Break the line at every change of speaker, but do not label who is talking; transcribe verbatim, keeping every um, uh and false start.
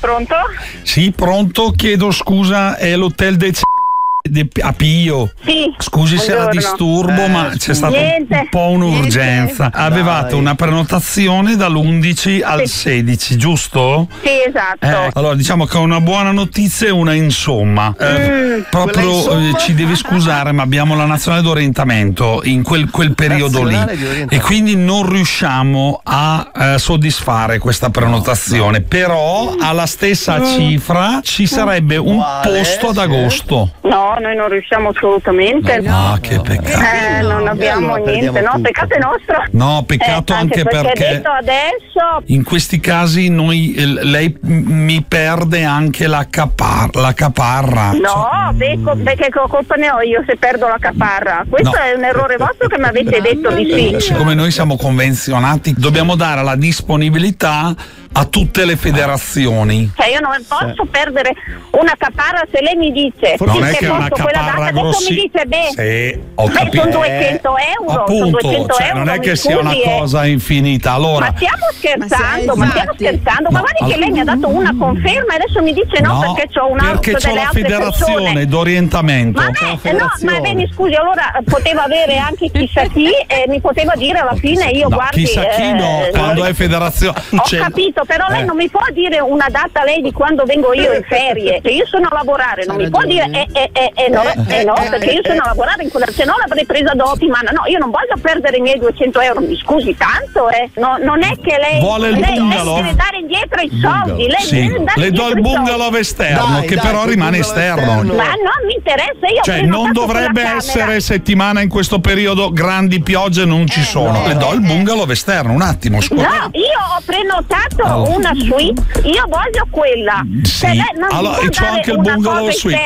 pronto?
Sì, pronto, chiedo scusa, è l'hotel de C- a Pio.
Sì.
Scusi se la
Buongiorno.
disturbo,
Eh,
ma c'è stata
Niente.
un po' un'urgenza. Avevate
Dai.
una prenotazione dall'undici al sedici, giusto?
Sì, esatto.
Eh, allora diciamo che ho una buona notizia e una insomma. Eh, proprio
Quella insomma?
eh, ci devi scusare, ma abbiamo la nazionale d'orientamento in quel, quel periodo lì
Nazionale di orientamento.
e quindi non riusciamo a eh, soddisfare questa prenotazione. Però alla stessa cifra ci sarebbe un
Quale?
posto ad
Sì.
agosto.
No, noi non riusciamo assolutamente.
Ah, che peccato.
Eh, non abbiamo
allora perdiamo
niente, no,
tutto.
peccato è nostro.
No, peccato
Eh,
anche
perché
perché
detto adesso
in questi casi noi, eh, lei m- mi perde anche la, capar- la caparra.
no, beh, co- perché co- colpa ne ho io se perdo la caparra. Questo
No.
è un errore vostro che mi avete detto di sì.
Siccome noi siamo convenzionati, dobbiamo dare la disponibilità a tutte le federazioni.
Cioè io non posso perdere una caparra se lei mi dice
Non è
se
che è una
posso quella data,
caparra
adesso
grossi.
mi dice beh,
Sì, ho
beh
capito.
sono duecento euro, sono
Appunto,
duecento
cioè,
euro,
non è
mi
che sia una
scusi, eh.
cosa infinita. Allora,
Ma stiamo scherzando,
Ma
ma,
sei
stiamo
esatti.
scherzando, ma
No,
guardi che
allora-
lei mi ha dato una conferma e adesso mi dice no,
no,
perché ho un
perché
altro
c'ho
delle
la
altre
federazione
persone.
d'orientamento.
Ma beh, no, ma beh, mi scusi, allora poteva avere anche chissà chi e mi poteva dire alla fine io
No,
guardi
chissà chi no,
eh,
quando è federazione.
ho
Cioè,
capito, però lei
eh.
non mi può dire una data lei di quando vengo io in ferie. Se io sono a lavorare, non
C'ha
mi può dire
ragione.
eh, eh, eh, eh, no, eh, no, perché io sono a lavorare in quella, se no l'avrei presa dopo, ma no, io non voglio perdere i miei duecento euro, mi scusi tanto, eh. No, non è che lei,
Vuole il
lei, lei
bungalow?
deve dare indietro i soldi, lei
Sì,
deve dare
le do il
indietro i soldi.
bungalow esterno,
Dai,
che
dai,
però
il
rimane
bungalow
esterno.
esterno.
Ma non mi interessa, io ho
Cioè,
prenotato
non dovrebbe
quella
essere
camera.
settimana in questo periodo, grandi piogge non ci sono.
no,
Le do il bungalow esterno, un attimo, scusa.
No, io ho prenotato
Allora.
una suite, io voglio quella.
Sì,
Cioè, lei non mi
allora
può
e c'ho
dare
anche il
una
bungalow
cosa
suite.